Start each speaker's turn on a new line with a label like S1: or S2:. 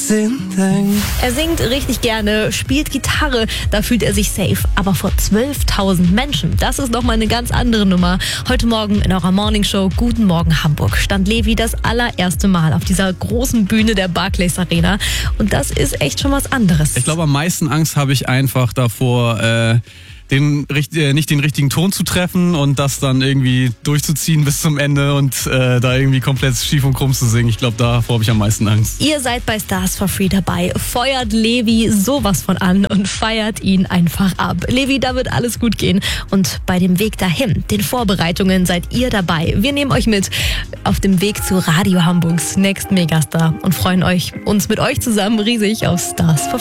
S1: Er singt richtig gerne, spielt Gitarre, da fühlt er sich safe. Aber vor 12.000 Menschen, das ist nochmal eine ganz andere Nummer. Heute Morgen in eurer Morningshow Guten Morgen Hamburg stand Levi das allererste Mal auf dieser großen Bühne der Barclays Arena. Und das ist echt schon was anderes.
S2: Ich glaube, am meisten Angst habe ich einfach davor, nicht den richtigen Ton zu treffen und das dann irgendwie durchzuziehen bis zum Ende und da irgendwie komplett schief und krumm zu singen. Ich glaube, davor habe ich am meisten Angst.
S1: Ihr seid bei Stars for Free dabei. Feuert Levi sowas von an und feiert ihn einfach ab. Levi, da wird alles gut gehen. Und bei dem Weg dahin, den Vorbereitungen, seid ihr dabei. Wir nehmen euch mit auf dem Weg zu Radio Hamburgs Next Megastar und freuen uns mit euch zusammen riesig auf Stars for Free.